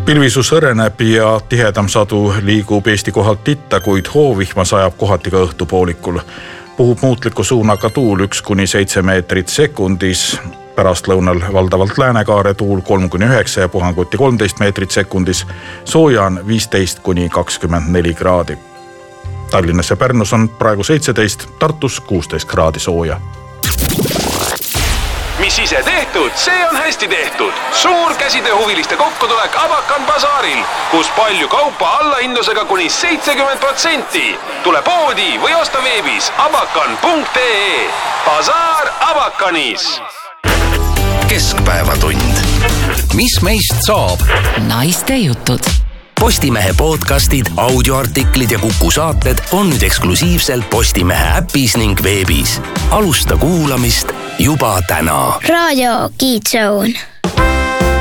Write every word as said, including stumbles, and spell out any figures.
Pilvisus õreneb ja tihedam sadu liigub Eesti kohalt itta, kuid hoovihma sajab kohati ka õhtupoolikul. Puhub muutliku suunaga tuul üks kuni seitse meetrit sekundis. Pärast lõunal valdavalt läänekaare tuul kolm kuni üheksa ja puhanguti kolmteist meetrit sekundis. Sooja on viisteist kuni kakskümmend neli kraadi. Tallinnas ja Pärnus on praegu seitseteist, Tartus kuusteist kraadi sooja. Mis ise tehtud, see on hästi tehtud. Suur käsitööhuviliste kokkutulek Abakan basaaril, kus palju kaupa allahindlusega kuni seitsekümmend protsenti. Tule poodi või osta veebis abakan punkt ee. Basaar Abakanis. Keskpäevatund. Mis meist saab? Naiste jutud. Postimehe podcastid, audioartiklid ja Kuku saated on nüüd eksklusiivselt Postimehe äpis ning veebis. Alusta kuulamist juba täna. Raadio Kids Zone.